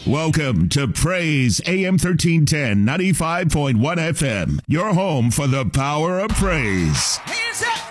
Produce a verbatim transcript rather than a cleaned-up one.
Welcome to Praise A M thirteen ten, ninety-five point one F M, your home for the power of praise. Hands up!